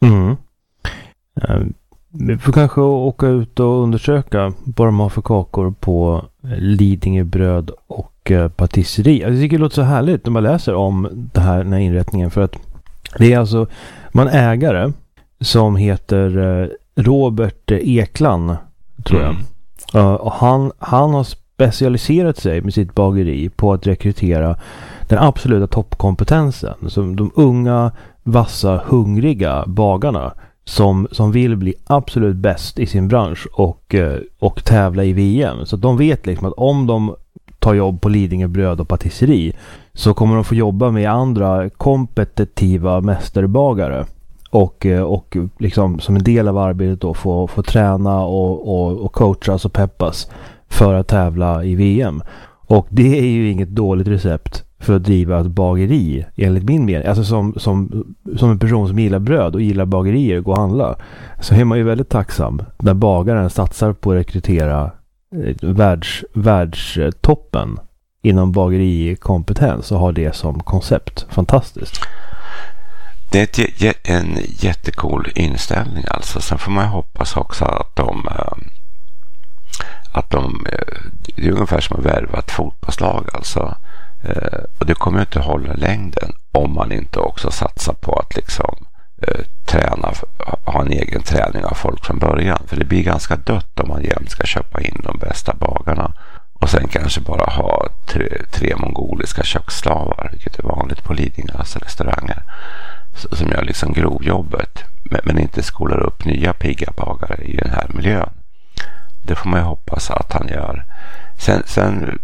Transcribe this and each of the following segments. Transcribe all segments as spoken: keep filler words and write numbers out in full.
Mm. Vi får kanske åka ut och undersöka vad de har för kakor på Lidingö bröd och patisseri. Jag tycker det låter så härligt när man läser om det här, den här inrättningen, för att det är alltså man ägare som heter Robert Ekland, tror jag. Mm. Och han, han har specialiserat sig med sitt bageri på att rekrytera den absoluta toppkompetensen. Som de unga, vassa, hungriga bagarna som, som vill bli absolut bäst i sin bransch och, och tävla i V M. Så de vet liksom att om de tar jobb på Lidingö bröd och patisseri så kommer de få jobba med andra kompetitiva mästerbagare och, och liksom som en del av arbetet då få, få träna och, och, och coachas och peppas för att tävla i V M. Och det är ju inget dåligt recept för att driva ett bageri, enligt min mening. Alltså som, som, som en person som gillar bröd och gillar bagerier och går och handla, så är man ju väldigt tacksam när bagaren satsar på att rekrytera världs, världstoppen inom bagerikompetens och har det som koncept. Fantastiskt. Det är en jättecool inställning alltså. Sen får man hoppas också att de att de det är ungefär som att värva ett fotbollslag alltså. Och det kommer inte att hålla längden om man inte också satsar på att liksom träna, ha en egen träning av folk från början. För det blir ganska dött om man jämt ska köpa in de bästa bagarna och sen kanske bara ha tre, tre mongoliska köksslavar, vilket är vanligt på Lidingös restauranger, som gör liksom grovjobbet men inte skolar upp nya pigga bagare i den här miljön. Det får man ju hoppas att han gör. Sen, sen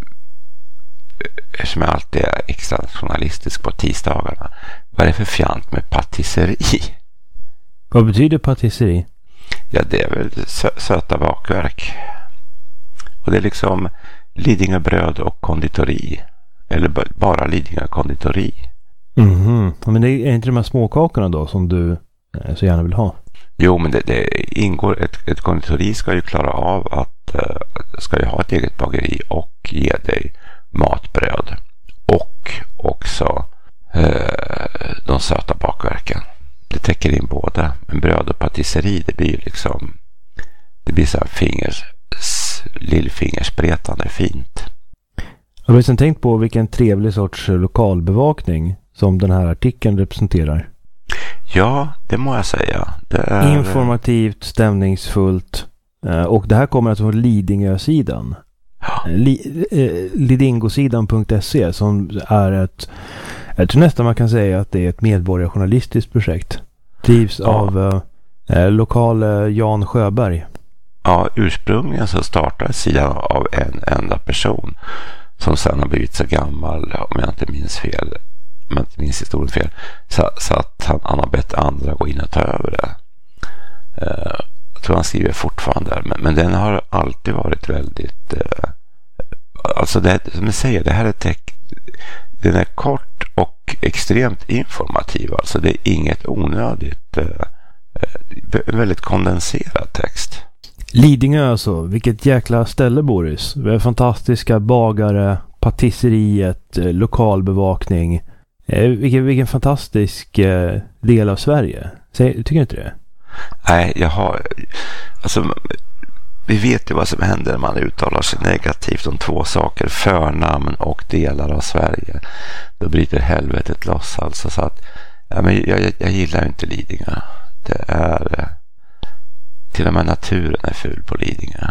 eftersom jag alltid är extra journalistisk på tisdagarna, vad är det för fjant med patisseri? Vad betyder patisseri? Ja, det är väl sö- söta bakverk. Och det är liksom Lidingö bröd och konditori. Eller b- bara Lidingö konditori. Mhm. Men det är inte de här småkakorna då som du eh, så gärna vill ha? Jo, men det, det ingår ett, ett konditori ska ju klara av att uh, ska ju ha ett eget bageri och ge dig matbröd och också uh, de söta bakverken. Det täcker in båda. Men bröd och patisseri, det blir liksom det blir så här fingers lillfingerspretande fint. Jag har sen tänkt på vilken trevlig sorts lokalbevakning som den här artikeln representerar. Ja, det må jag säga. Det är informativt, stämningsfullt. Och det här kommer alltså från Lidingö-sidan. Ja. Li, eh, lidingosidan punkt se som är ett, jag tror nästan man kan säga att det är ett medborgarjournalistiskt projekt. Drivs ja. av eh, lokal Jan Sjöberg. Ja, ursprungligen så startade sidan av en enda person som sedan har blivit så gammal, om jag inte minns fel, om jag inte minns historien fel, så, så att han, han har bett andra gå in och ta över det. Uh, jag tror han skriver fortfarande där, men, men den har alltid varit väldigt uh, alltså det, som jag säger, det här är teck, den är kort och extremt informativ, alltså det är inget onödigt uh, uh, väldigt kondenserad text. Lidingö alltså, vilket jäkla ställe, Boris. Vi har fantastiska bagare, patisseriet, eh, lokalbevakning. Eh, vilken, vilken fantastisk eh, del av Sverige. Säg, tycker du inte det? Nej, jag har... Alltså, vi vet ju vad som händer när man uttalar sig negativt om två saker. Förnamn och delar av Sverige. Då bryter helvetet loss alltså. Så att, ja, men jag, jag gillar inte Lidingö. Det är... Till och med naturen är ful på Lidingö.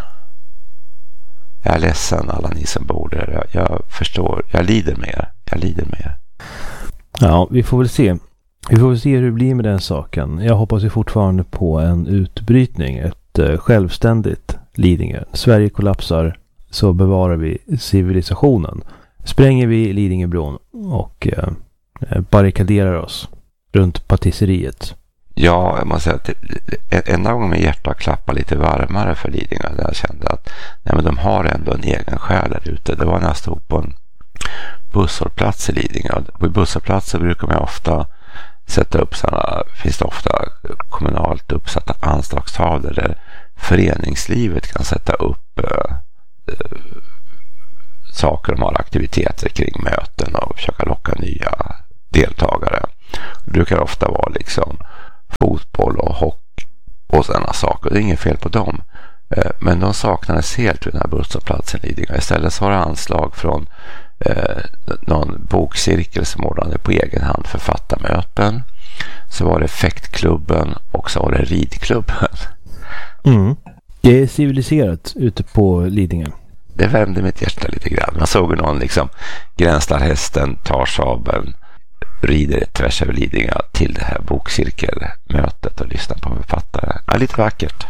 Jag är ledsen alla ni som bor där. Jag, jag förstår. Jag lider mer. Jag lider mer. Ja, vi får väl se. Vi får väl se hur det blir med den saken. Jag hoppas ju fortfarande på en utbrytning. Ett uh, självständigt Lidingö. Sverige kollapsar så bevarar vi civilisationen. Spränger vi Lidingöbron och uh, barrikaderar oss runt patisseriet. Ja, jag måste säga att enda gången min hjärta klappar lite varmare för Lidingö, där jag kände att nej, men de har ändå en egen själ där ute. Det var när jag stod på en busshållplats i Lidingö. På busshållplatser brukar man ofta sätta upp sådana, finns det ofta kommunalt uppsatta anslagstavlor där föreningslivet kan sätta upp äh, äh, saker de har aktiviteter kring möten och försöka locka nya deltagare. Det brukar ofta vara liksom fot, och det är inget fel på dem. Men de saknades helt vid den här busshållplatsen Lidingö. Istället så var det anslag från eh, någon bokcirkel som ordnade på egen hand författarmöten. Så var det fäktklubben och så var det ridklubben. Mm. Det är civiliserat ute på Lidingö. Det vände mitt hjärta lite grann. Man såg någon liksom gränslar hästen, tar sabeln, rider tvärs över Lidingö till det här bokcirkelmötet och lyssnar på författare. Ja, lite vackert.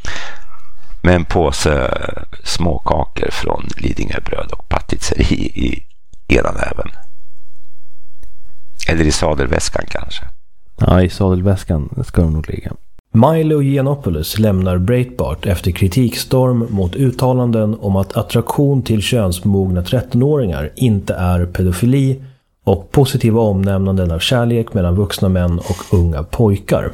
Med en påse småkakor från Lidingöbröd och patisserie i ena näven. Eller i sadelväskan kanske. Ja, i sadelväskan ska de nog ligga. Milo Yiannopoulos lämnar Breitbart efter kritikstorm mot uttalanden om att attraktion till könsmogna trettonåringar inte är pedofili och positiva omnämnanden av kärlek mellan vuxna män och unga pojkar.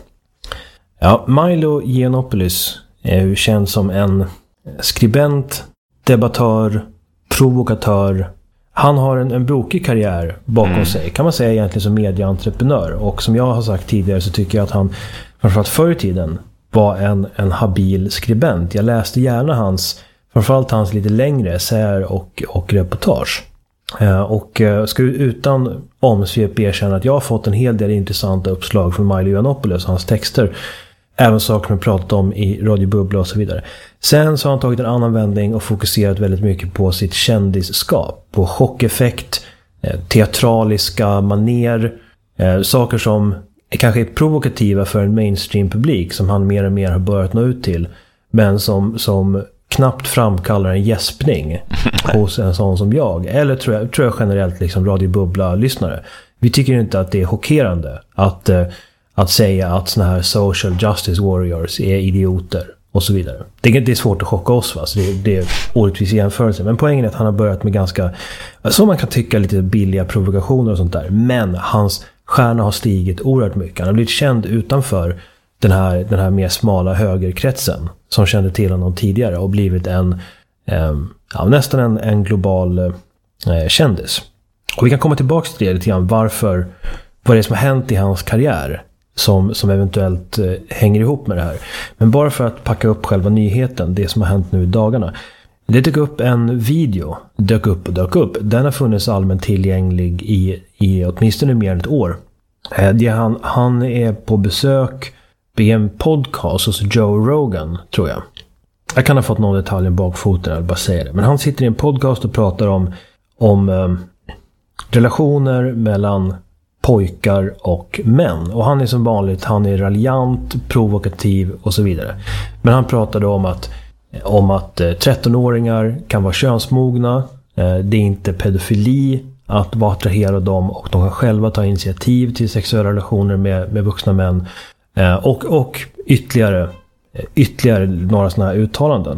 Ja, Milo Yiannopoulos är ju känd som en skribent, debattör, provokatör. Han har en, en brokig karriär bakom mm. sig, kan man säga egentligen som medieentreprenör. Och som jag har sagt tidigare så tycker jag att han, framförallt förr i tiden, var en, en habil skribent. Jag läste gärna hans, framförallt hans lite längre essäer och, och reportage. Eh, och eh, ska utan omsvep erkänna att jag har fått en hel del intressanta uppslag från Milo Yiannopoulos och hans texter. Även saker man pratat om i Radio Bubbla och så vidare. Sen så har han tagit en annan vändning och fokuserat väldigt mycket på sitt kändisskap. På chockeffekt, eh, teatraliska maner, eh, saker som är kanske är provokativa för en mainstream-publik som han mer och mer har börjat nå ut till. Men som, som knappt framkallar en gäspning hos en sån som jag. Eller tror jag, tror jag generellt liksom Radio Bubbla-lyssnare. Vi tycker inte att det är chockerande att... Eh, Att säga att såna här social justice warriors är idioter och så vidare. Det är, det är svårt att chocka oss, va? Så det, det är orättvis jämförelse. Men poängen är att han har börjat med ganska, som man kan tycka, lite billiga provokationer och sånt där. Men hans stjärna har stigit oerhört mycket. Han har blivit känd utanför den här, den här mer smala högerkretsen som kände till honom tidigare och blivit en eh, ja, nästan en, en global eh, kändis. Och vi kan komma tillbaka till det lite grann. Varför, vad det är som har hänt i hans karriär som, som eventuellt eh, hänger ihop med det här. Men bara för att packa upp själva nyheten, det som har hänt nu i dagarna. Det dök upp en video, dök upp och dök upp. Den har funnits allmänt tillgänglig i, i åtminstone mer än ett år. Eh, det han, han är på besök vid en podcast hos Joe Rogan, tror jag. Jag kan ha fått någon detalj bakfoten, eller bara säga det. Men han sitter i en podcast och pratar om, om eh, relationer mellan pojkar och män. Och han är som vanligt, han är raljant, provokativ och så vidare. Men han pratade om att, om att trettonåringar kan vara könsmogna. Det är inte pedofili att vara attraherad av dem och de kan själva ta initiativ till sexuella relationer med, med vuxna män. Och, och ytterligare, ytterligare några sådana här uttalanden.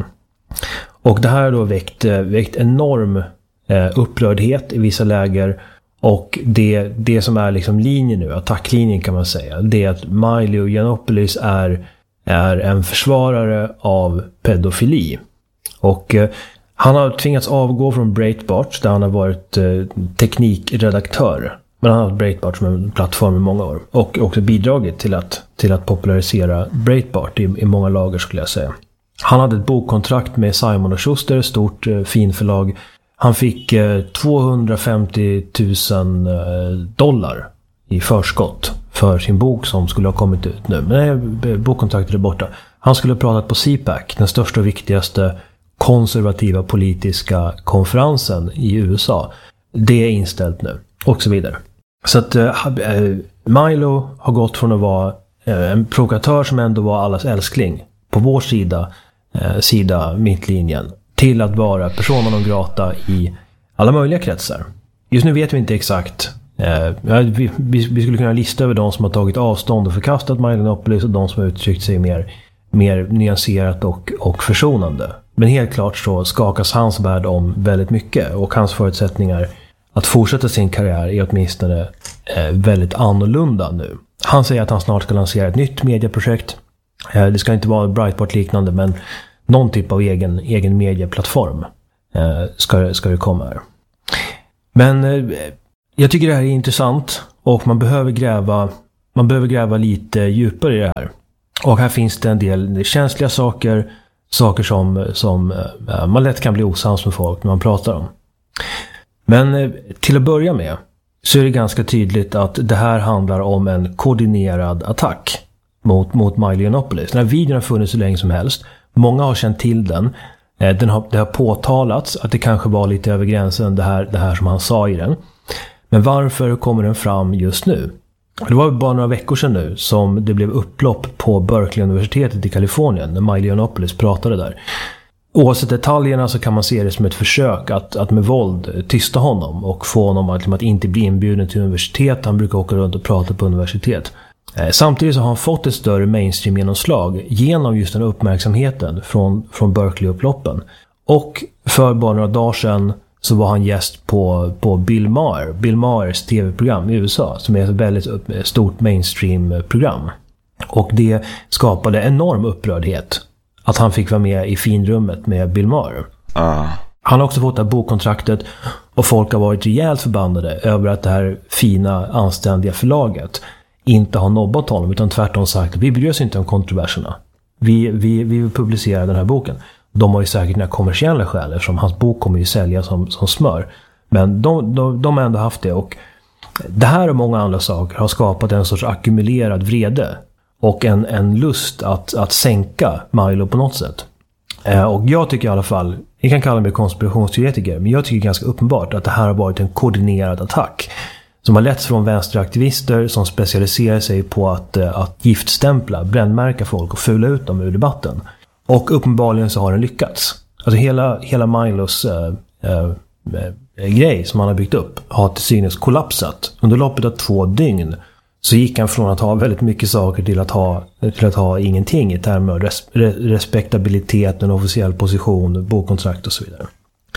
Och det här har då väckt, väckt enorm upprördhet i vissa läger. Och det, det som är liksom linjen nu, attacklinjen kan man säga, det är att Milo Yiannopoulos är, är en försvarare av pedofili. Och eh, han har tvingats avgå från Breitbart där han har varit eh, teknikredaktör. Men han har haft Breitbart som en plattform i många år. Och också bidragit till att, till att popularisera Breitbart i, i många lager, skulle jag säga. Han hade ett bokkontrakt med Simon och Schuster, stort eh, finförlag. Han fick eh, tvåhundrafemtio tusen eh, dollar i förskott för sin bok som skulle ha kommit ut nu. Men nej, bokkontraktet är borta. Han skulle ha pratat på C PAC, den största och viktigaste konservativa politiska konferensen i U S A. Det är inställt nu. Och så vidare. Så att eh, Milo har gått från att vara eh, en provokatör som ändå var allas älskling på vår sida, eh, sida mittlinjen, till att vara persona non grata i alla möjliga kretsar. Just nu vet vi inte exakt. Eh, vi, vi, vi skulle kunna lista över de som har tagit avstånd och förkastat Milo Yiannopoulos och de som har uttryckt sig mer, mer nyanserat och, och försonande. Men helt klart så skakas hans värld om väldigt mycket och hans förutsättningar att fortsätta sin karriär är åtminstone eh, väldigt annorlunda nu. Han säger att han snart ska lansera ett nytt medieprojekt. Eh, det ska inte vara Breitbart-liknande, men någon typ av egen, egen medieplattform eh, ska, ska det komma här. Men eh, jag tycker det här är intressant och man behöver gräva, man behöver gräva lite djupare i det här. Och här finns det en del känsliga saker, saker som, som äh, man lätt kan bli osams med folk när man pratar om. Men äh, till att börja med så är det ganska tydligt att det här handlar om en koordinerad attack mot, mot Milo Yiannopoulos. Den här videon har funnits så länge som helst. Många har känt till den. Äh, den har, det har påtalats att det kanske var lite över gränsen det här, det här som han sa i den. Men varför kommer den fram just nu? Det var bara några veckor sedan nu som det blev upplopp på Berkeley-universitetet i Kalifornien när Milo Yiannopoulos pratade där. Oavsett detaljerna så kan man se det som ett försök att, att med våld tysta honom och få honom att, att inte bli inbjuden till universitet. Han brukar åka runt och prata på universitet. Eh, samtidigt så har han fått ett större mainstream-genomslag genom just den uppmärksamheten från, från Berkeley-upploppen. Och för bara några dagar sedan så var han gäst på, på Bill Maher, Bill Mahers tv-program i U S A, som är ett väldigt stort mainstream-program. Och det skapade enorm upprördhet att han fick vara med i finrummet med Bill Maher. Uh. Han har också fått det här bokkontraktet och folk har varit rejält förbannade över att det här fina, anständiga förlaget inte har nobbat honom, utan tvärtom sagt att vi bryr oss inte om kontroverserna. Vi, vi, vi vill publicera den här boken. De har ju säkert några kommersiella skäl eftersom hans bok kommer ju sälja som, som smör. Men de, de, de har ändå haft det, och det här och många andra saker har skapat en sorts ackumulerad vrede och en, en lust att, att sänka Milo på något sätt. Eh, och jag tycker i alla fall, jag kan kalla mig konspirationsteoretiker, men jag tycker ganska uppenbart att det här har varit en koordinerad attack som har letts från vänsteraktivister som specialiserar sig på att, att giftstämpla, brännmärka folk och fula ut dem ur debatten. Och uppenbarligen så har den lyckats. Alltså hela, hela Milos äh, äh, grej som han har byggt upp har till synes kollapsat. Under loppet av två dygn så gick han från att ha väldigt mycket saker till att ha, till att ha ingenting i termer av res, respektabilitet, en officiell position, bokkontrakt och så vidare.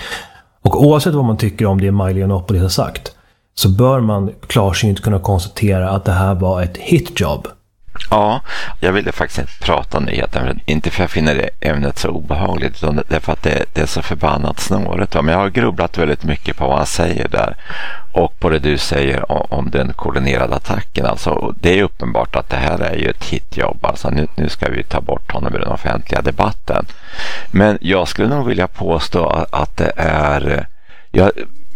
Och oavsett vad man tycker om det Milo Yiannopoulos har sagt så bör man klarsynt kunna konstatera att det här var ett hitjob. Ja, jag ville faktiskt inte prata om nyheten, inte för jag finner det ämnet så obehagligt, utan därför att det, det är så förbannat snåret. Men jag har grubblat väldigt mycket på vad han säger där och på det du säger om, om den koordinerade attacken. Alltså, det är uppenbart att det här är ju ett hitjobb. Alltså, nu, nu ska vi ta bort honom ur den offentliga debatten. Men jag skulle nog vilja påstå att, att det är... Jag,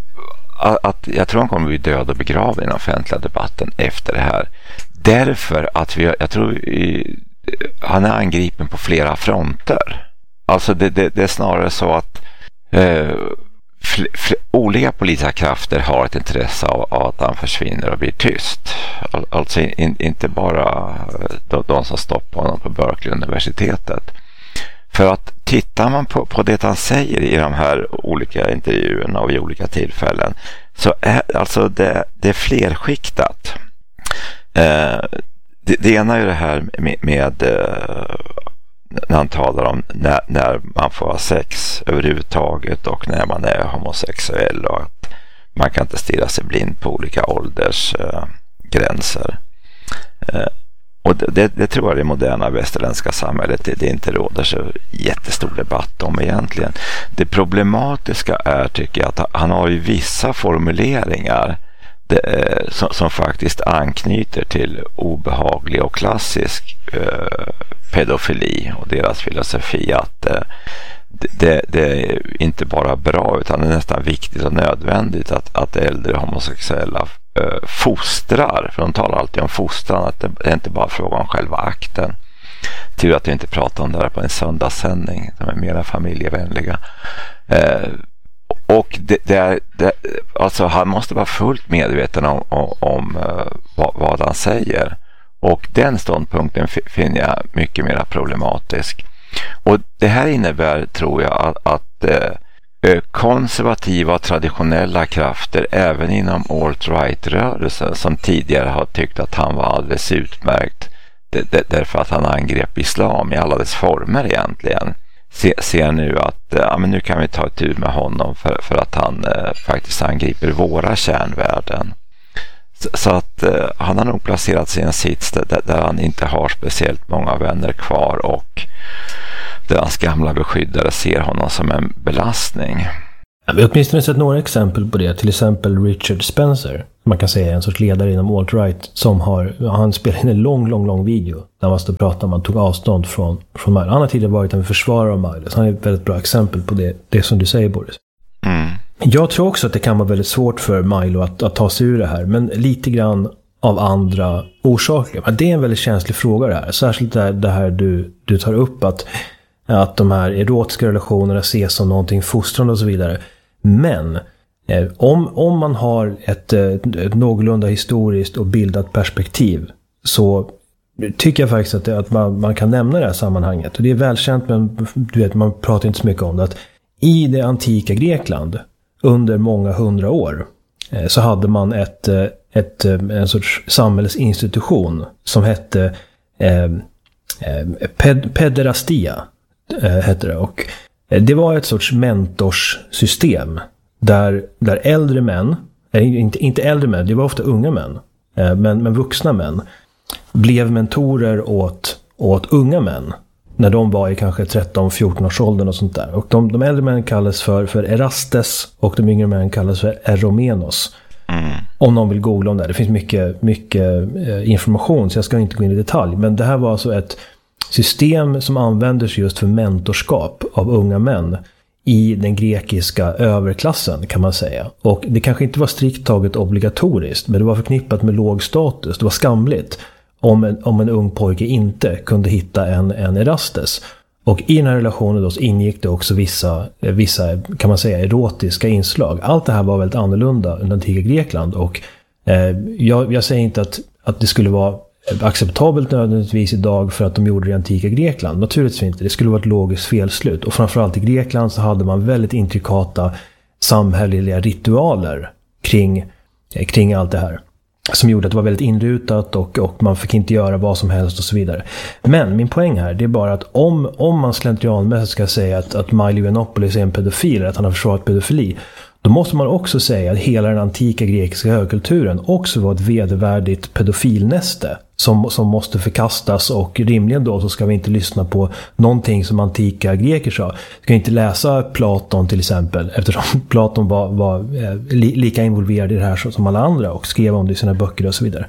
att jag tror han kommer att bli död och begravd i den offentliga debatten efter det här. Därför att vi, jag tror vi, han är angripen på flera fronter. Alltså det, det, det är snarare så att eh, fl, fl, olika politiska krafter har ett intresse av, av att han försvinner och blir tyst. All, alltså in, inte bara de, de som stoppar honom på Berkeley-universitetet. För att tittar man på, på det han säger i de här olika intervjuerna och i olika tillfällen, så är alltså det, det är flerskiktat. Eh, det, det ena är det här med, med eh, när han talar om när, när man får ha sex överhuvudtaget och när man är homosexuell, och att man kan inte stirra sig blind på olika åldersgränser. Eh, eh, och det, det, det tror jag det moderna västerländska samhället det, det inte råder så jättestor debatt om egentligen. Det problematiska är, tycker jag, att han har ju vissa formuleringar det, som, som faktiskt anknyter till obehaglig och klassisk eh, pedofili och deras filosofi, att eh, det, det är inte bara bra utan det är nästan viktigt och nödvändigt att, att äldre homosexuella eh, fostrar, för de talar alltid om fostran, att det är inte bara fråga om själva akten. Tur att vi inte pratar om det här på en söndagssändning, de är mera familjevänliga. Eh, och det, det är, det, alltså han måste vara fullt medveten om, om, om uh, vad, vad han säger, och den ståndpunkten f- finner jag mycket mer problematisk. Och det här innebär, tror jag, att, att uh, konservativa och traditionella krafter även inom alt-right-rörelsen, som tidigare har tyckt att han var alldeles utmärkt det, det, därför att han angrep islam i alla dess former egentligen, Se, ser nu att ja, men nu kan vi ta ett tur med honom för, för att han eh, faktiskt angriper våra kärnvärden. Så, så att eh, han har nog placerat sig i en sits där, där han inte har speciellt många vänner kvar, och där hans gamla beskyddare ser honom som en belastning. Vi har åtminstone sett några exempel på det. Till exempel Richard Spencer. Man kan säga en sorts ledare inom alt-right. Som har, han spelade in en lång, lång, lång video. Där man stod och pratade om att man tog avstånd från, från Milo. Han har tidigare varit en försvarare av Milo. Så han är ett väldigt bra exempel på det, det som du säger, Boris. Mm. Jag tror också att det kan vara väldigt svårt för Milo att, att ta sig ur det här. Men lite grann av andra orsaker. Men det är en väldigt känslig fråga det här. Särskilt det, det här du, du tar upp. Att, att de här erotiska relationerna ses som någonting fostrande och så vidare. Men eh, om, om man har ett, ett någorlunda historiskt och bildat perspektiv, så tycker jag faktiskt att, det, att man, man kan nämna det här sammanhanget. Och det är välkänt, men du vet, man pratar inte så mycket om det. Att i det antika Grekland under många hundra år eh, så hade man ett, ett, en sorts samhällsinstitution som hette eh, eh, ped, pederastia eh, hette det. Och det var ett sorts mentorssystem där, där äldre män, inte, inte äldre män, det var ofta unga män, men, men vuxna män, blev mentorer åt, åt unga män när de var i kanske tretton fjorton års åldern och sånt där. Och de, de äldre män kallas för, för Erastes och de yngre män kallas för Eromenos. Mm. Om någon vill googla om det. Det finns mycket, mycket information, så jag ska inte gå in i detalj. Men det här var alltså ett system som användes just för mentorskap av unga män i den grekiska överklassen, kan man säga. Och det kanske inte var strikt taget obligatoriskt, men det var förknippat med låg status. Det var skamligt om en, om en ung pojke inte kunde hitta en, en Erastes. Och i den här relationen då så ingick det också vissa, vissa, kan man säga, erotiska inslag. Allt det här var väldigt annorlunda under antika Grekland. Och eh, jag, jag säger inte att, att det skulle vara acceptabelt nödvändigtvis idag för att de gjorde det i antika Grekland. Naturligtvis inte. Det skulle vara ett logiskt felslut. Och framförallt i Grekland så hade man väldigt intrikata samhälleliga ritualer kring, kring allt det här. Som gjorde att det var väldigt inrutat och, och man fick inte göra vad som helst och så vidare. Men min poäng här, det är bara att om, om man slentrianmässigt ska säga att, att Milo Yiannopoulos är en pedofil, att han har försvarat pedofili, då måste man också säga att hela den antika grekiska högkulturen också var ett vedervärdigt pedofilnäste som, som måste förkastas, och rimligen då så ska vi inte lyssna på någonting som antika greker sa. Vi ska inte läsa Platon till exempel, eftersom Platon var, var eh, li, lika involverad i det här som alla andra och skrev om det i sina böcker och så vidare.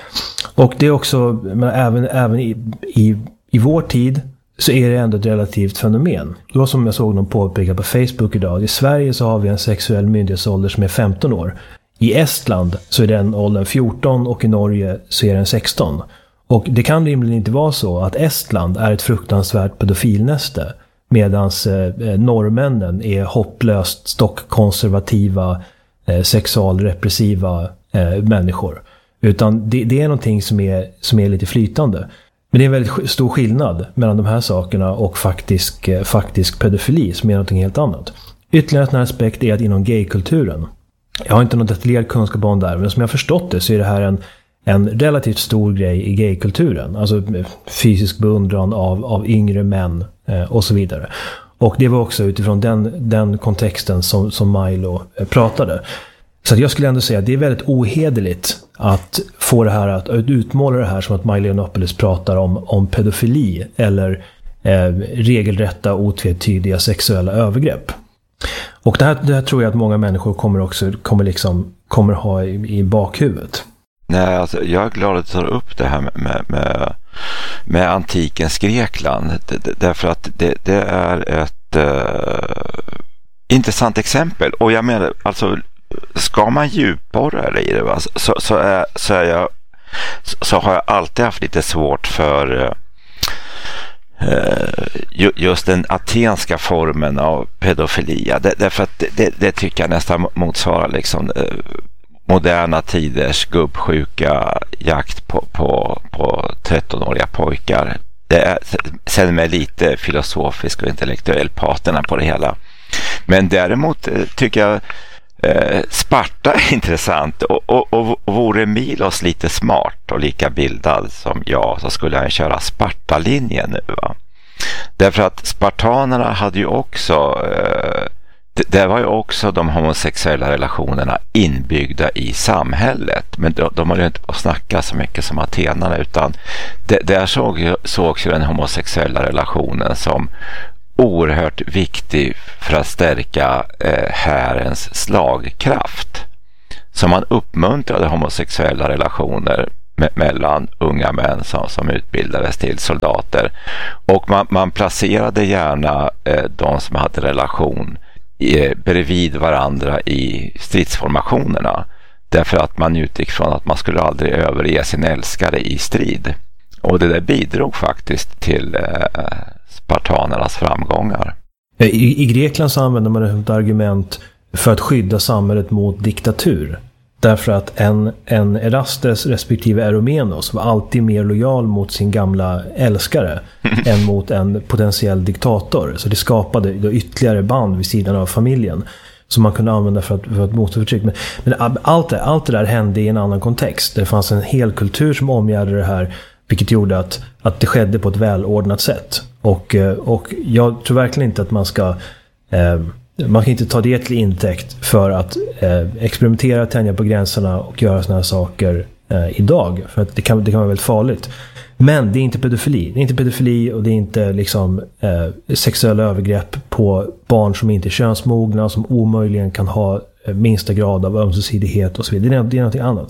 Och det är också, men även, även i, i, i vår tid så är det ändå ett relativt fenomen. Det var som jag såg någon påpeka på Facebook idag. I Sverige så har vi en sexuell myndighetsålder som är femton år. I Estland så är den åldern fjorton och i Norge så är den sexton. Och det kan rimligen inte vara så att Estland är ett fruktansvärt pedofilnäste medan eh, norrmännen är hopplöst stockkonservativa, eh, sexualrepressiva eh, människor. Utan det, det är någonting som är, som är lite flytande. Men det är en väldigt stor skillnad mellan de här sakerna och faktisk, eh, faktisk pedofili som är någonting helt annat. Ytterligare en aspekt är att inom gaykulturen, jag har inte någon detaljerad kunskap om det här, men som jag har förstått det så är det här en, en relativt stor grej i gaykulturen. Alltså fysisk beundran av, av yngre män eh, och så vidare. Och det var också utifrån den, den kontexten som, som Milo eh, pratade. Så att jag skulle ändå säga att det är väldigt ohederligt att få det här, att, att utmåla det här som att Milo Yiannopoulos pratar om, om pedofili eller eh, regelrätta otvetydiga sexuella övergrepp. Och det här, det här tror jag att många människor kommer också kommer liksom, kommer ha i, i bakhuvudet. Nej, alltså, jag är glad att du tar upp det här med, med, med, med antikens Grekland. Det, det, därför att det, det är ett uh, intressant exempel. Och jag menar, alltså, ska man djupborra i det, va? Så, så, är, så, är jag, så har jag alltid haft lite svårt för uh, just den atenska formen av pedofilia. Det, därför att det, det tycker jag nästan motsvarar liksom moderna tiders gubbsjuka jakt på, på, på trettonåriga pojkar. Det är, sen med lite filosofisk och intellektuell paterna på det hela. Men däremot tycker jag eh, Sparta är intressant, och, och, och, och vore Milos lite smart och lika bildad som jag, så skulle han köra Sparta-linjen nu, va? Därför att spartanerna hade ju också eh, det, det var ju också de homosexuella relationerna inbyggda i samhället, men de, de hade ju inte på att snacka så mycket som atenarna, utan det, där såg, sågs ju den homosexuella relationen som oerhört viktig för att stärka eh, härens slagkraft. Så man uppmuntrade homosexuella relationer me- mellan unga män som, som utbildades till soldater. Och man, man placerade gärna eh, de som hade relation i, bredvid varandra i stridsformationerna. Därför att man utgick från att man skulle aldrig överge sin älskare i strid. Och det där bidrog faktiskt till eh, spartanernas framgångar. I, I Grekland så använder man ett argument för att skydda samhället mot diktatur. Därför att en, en Erastes respektive Eromenos var alltid mer lojal mot sin gamla älskare än mot en potentiell diktator. Så det skapade då ytterligare band vid sidan av familjen som man kunde använda för att, för att motstå förtryck. Men, men allt, det, allt det där hände i en annan kontext. Det fanns en hel kultur som omgärdade det här, vilket gjorde att, att det skedde på ett välordnat sätt. Och, och jag tror verkligen inte att man ska... Eh, man kan inte ta det till intäkt för att eh, experimentera, tänja på gränserna och göra såna här saker eh, idag. För att det kan, det kan vara väldigt farligt. Men det är inte pedofili. Det är inte pedofili och det är inte liksom, eh, sexuella övergrepp på barn som inte är könsmogna, som omöjligen kan ha eh, minsta grad av ömsesidighet och så vidare. Det är, det är någonting annat.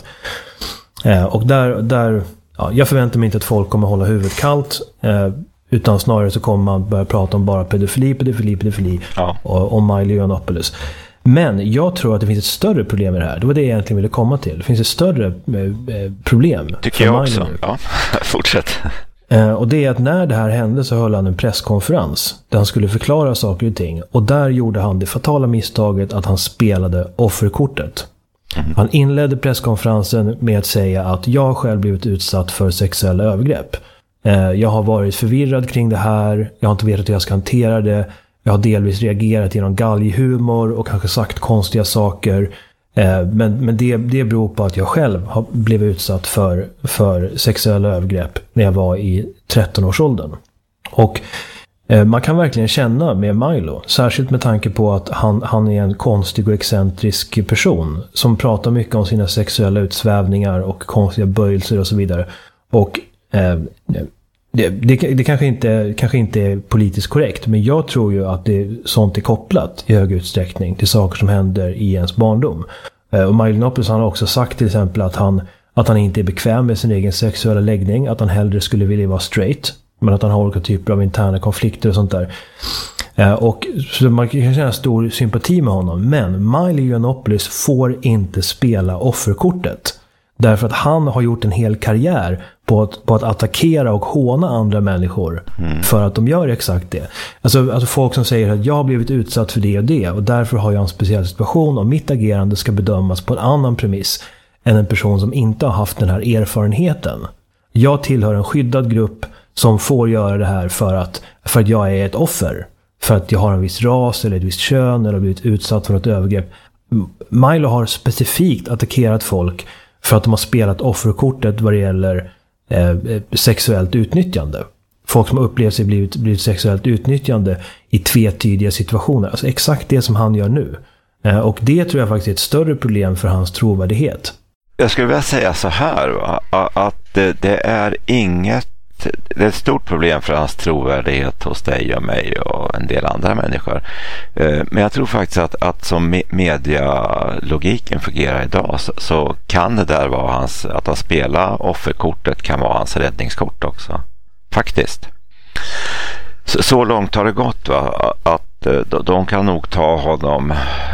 Eh, och där... där ja, jag förväntar mig inte att folk kommer hålla huvudet kallt. Eh, Utan snarare så kommer man börja prata om bara pedofili, pedofili, pedofili ja. och om Milo Yiannopoulos. Men jag tror att det finns ett större problem med det här. Det var det jag egentligen ville komma till. Det finns ett större eh, problem. Tycker jag också. Ja, fortsätt. Eh, och det är att när det här hände så höll han en presskonferens där han skulle förklara saker och ting. Och där gjorde han det fatala misstaget att han spelade offerkortet. Mm. Han inledde presskonferensen med att säga att jag själv blivit utsatt för sexuella övergrepp. Jag har varit förvirrad kring det här. Jag har inte vetat hur jag ska hantera det. Jag har delvis reagerat genom galghumor och kanske sagt konstiga saker. Men, men det, det beror på att jag själv har blivit utsatt för, för sexuella övergrepp när jag var i tretton-årsåldern. Och man kan verkligen känna med Milo, särskilt med tanke på att han, han är en konstig och excentrisk person som pratar mycket om sina sexuella utsvävningar och konstiga böjelser och så vidare. Och eh, det, det, det kanske, inte, kanske inte är politiskt korrekt, men jag tror ju att det, sånt är kopplat i hög utsträckning till saker som händer i ens barndom. Eh, och Milo Yiannopoulos, han har också sagt till exempel att han, att han inte är bekväm med sin egen sexuella läggning, att han hellre skulle vilja vara straight, men att han har olika typer av interna konflikter och sånt där. Eh, och så man kan känna stor sympati med honom, men Milo Yiannopoulos får inte spela offerkortet. Därför att han har gjort en hel karriär på att, på att attackera och håna andra människor mm. för att de gör exakt det. Alltså, alltså folk som säger att jag har blivit utsatt för det och det och därför har jag en speciell situation och mitt agerande ska bedömas på en annan premiss än en person som inte har haft den här erfarenheten. Jag tillhör en skyddad grupp som får göra det här för att, för att jag är ett offer. För att jag har en viss ras eller ett visst kön eller blivit utsatt för ett övergrepp. Milo har specifikt attackerat folk för att de har spelat offerkortet vad det gäller eh, sexuellt utnyttjande. Folk som har upplevt sig blivit, blivit sexuellt utnyttjande i tvetydiga situationer. Alltså exakt det som han gör nu. Eh, och det tror jag faktiskt är ett större problem för hans trovärdighet. Jag skulle vilja säga så här, va? Att det, det är inget, det är ett stort problem för hans trovärdighet hos dig och mig och en del andra människor. Men jag tror faktiskt att, att som medialogiken fungerar idag så, så kan det där vara hans, att han spelar offerkortet kan vara hans räddningskort också. Faktiskt. Så, så långt har det gått, va? Att de kan nog ta honom,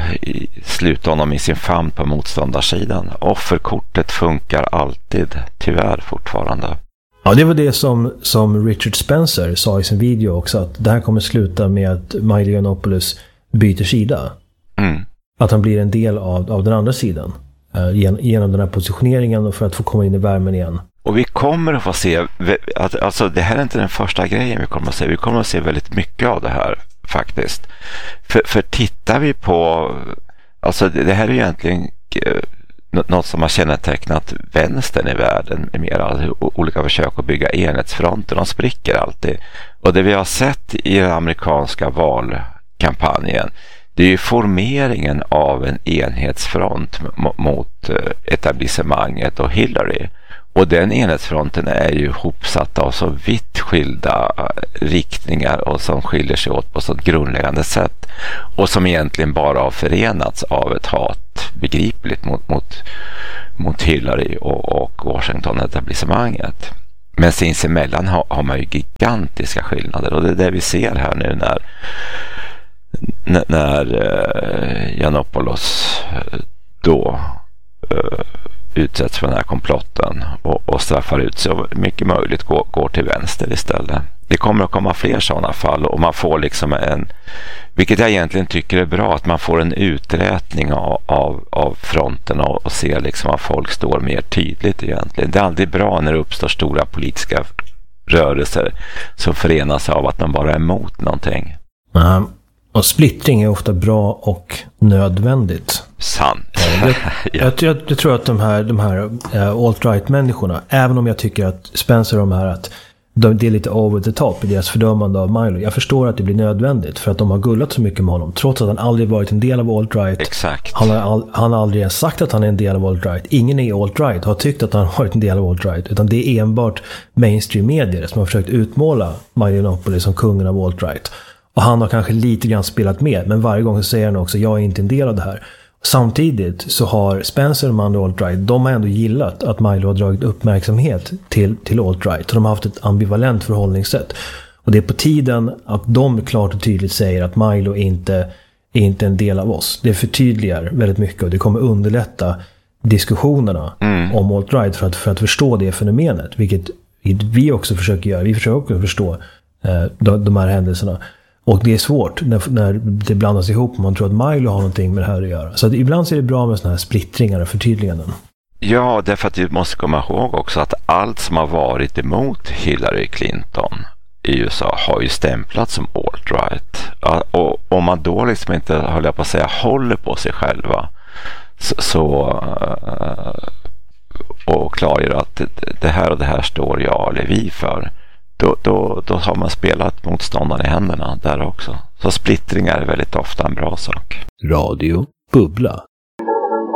sluta honom i sin famn på motståndarsidan. Offerkortet funkar alltid, tyvärr fortfarande. Ja, det var det som, som Richard Spencer sa i sin video också, att det här kommer sluta med att Milo Yiannopoulos byter sida. Mm. Att han blir en del av, av den andra sidan eh, genom den här positioneringen och för att få komma in i värmen igen. Och vi kommer att få se, alltså det här är inte den första grejen vi kommer att se, vi kommer att se väldigt mycket av det här faktiskt. För, för tittar vi på, alltså det här är egentligen något som har kännetecknat vänstern i världen med mera olika försök att bygga enhetsfronter. De spricker alltid. Och det vi har sett i den amerikanska valkampanjen, det är ju formeringen av en enhetsfront mot etablissemanget och Hillary. Och den enhetsfronten är ju hopsatt av så vitt skilda riktningar och som skiljer sig åt på så grundläggande sätt och som egentligen bara har förenats av ett hat begripligt mot, mot, mot Hillary och, och Washington-etablissemanget. Men sinsemellan har, har man ju gigantiska skillnader, och det är det vi ser här nu när när, när uh, Yiannopoulos uh, då uh, utsätts för den här komplotten och, och straffar ut sig och mycket möjligt går, går till vänster istället. Det kommer att komma fler sådana fall, och man får liksom en, vilket jag egentligen tycker är bra, att man får en uträtning av, av, av fronten och, och ser liksom att folk står mer tydligt egentligen. Det är aldrig bra när det uppstår stora politiska rörelser som förenas av att man bara är emot någonting. Mm. Och splittring är ofta bra och nödvändigt. Sant. Jag, jag, jag, jag tror att de här, de här uh, alt-right-människorna, även om jag tycker att Spencer och de här, att de, det är lite over the top i deras fördömande av Milo. Jag förstår att det blir nödvändigt för att de har gullat så mycket med honom, trots att han aldrig varit en del av alt-right. Exakt. Han har, all, han har aldrig ens sagt att han är en del av alt-right. Ingen i alt-right har tyckt att han har varit en del av alt-right, utan det är enbart mainstream-medier som har försökt utmåla Milo Yiannopoulos som kungen av alt-right. Och han har kanske lite grann spelat med, men varje gång så säger han också, jag är inte en del av det här. Samtidigt så har Spencer och man alt-right, de har ändå gillat att Milo har dragit uppmärksamhet till, till alt-right. De har haft ett ambivalent förhållningssätt. Och det är på tiden att de klart och tydligt säger att Milo inte är inte en del av oss. Det förtydligar väldigt mycket, och det kommer underlätta diskussionerna mm. om alt-right för att, för att förstå det fenomenet. Vilket vi också försöker göra. Vi försöker också förstå eh, de, de här händelserna. Och det är svårt när, när det blandas ihop och man tror att Milo har någonting med det här att göra. Så att ibland så är det bra med såna här splittringar och förtydliganden. Ja, därför att vi måste komma ihåg också att allt som har varit emot Hillary Clinton i U S A har ju stämplats som alt-right. Och om man då liksom inte, höll jag på att säga, håller på sig själva så, så och klargör att det här och det här står jag eller vi för, Då, då, då har man spelat motståndaren i händerna där också. Så splittringar är väldigt ofta en bra sak. Radio Bubbla.